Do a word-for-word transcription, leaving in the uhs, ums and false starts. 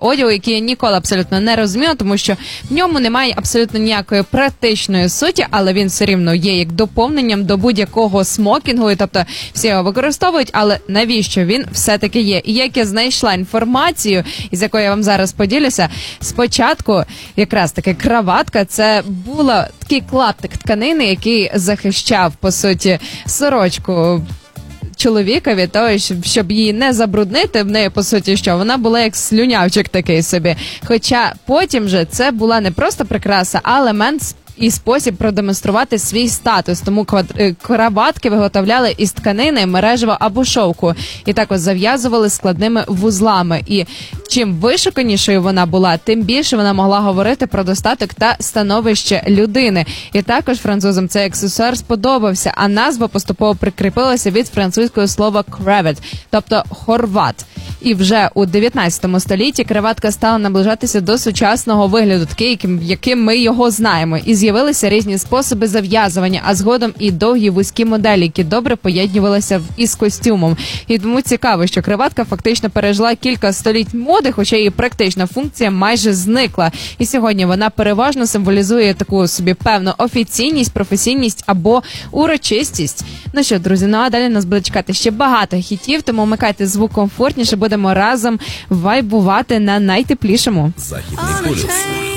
одягу, який я ніколи абсолютно не розуміла, тому що в ньому немає абсолютно ніякої практичної суті, але він все рівно є як доповненням до будь-якого смокінгу, і, тобто всі його використовують, але навіщо він все-таки є? І як я знайшла інформацію, із якою я вам зараз поділюся, спочатку якраз таки краватка, це була такий клаптик тканини, який захищав, по суті, сорочку чоловіка від того, щоб, щоб її не забруднити, в неї, по суті, що вона була як слюнявчик такий собі. Хоча потім же це була не просто прикраса, а елемент і спосіб продемонструвати свій статус. Тому краватки виготовляли із тканини, мережева або шовку. І також зав'язували складними вузлами. І чим вишуканішою вона була, тим більше вона могла говорити про достаток та становище людини. І також французам цей аксесуар сподобався, а назва поступово прикріпилася від французького слова «crevet», тобто «хорват». І вже у дев'ятнадцятому столітті краватка стала наближатися до сучасного вигляду, такий, яким, яким ми його знаємо. І з'явилися різні способи зав'язування, а згодом і довгі вузькі моделі, які добре поєднувалися із костюмом. І тому цікаво, що краватка фактично пережила кілька століть моди, хоча її практична функція майже зникла. І сьогодні вона переважно символізує таку собі певну офіційність, професійність або урочистість. Ну що, друзі, ну а далі нас буде чекати ще багато хітів, тому вмикайте звук комфортніше, будемо разом вайбувати на найтеплішому. Західний полюс.